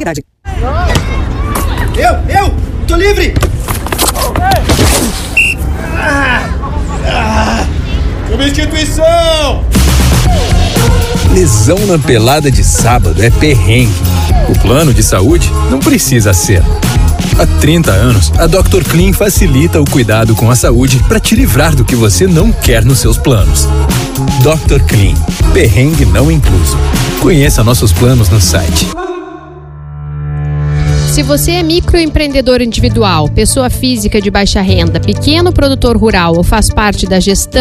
atividade. Eu! Tô livre! Substituição! Lesão na pelada de sábado é perrengue. O plano de saúde não precisa ser. Há 30 anos, a Dr. Clean facilita o cuidado com a saúde para te livrar do que você não quer nos seus planos. Dr. Clean, perrengue não incluso. Conheça nossos planos no site. Se você é microempreendedor individual, pessoa física de baixa renda, pequeno produtor rural ou faz parte da gestão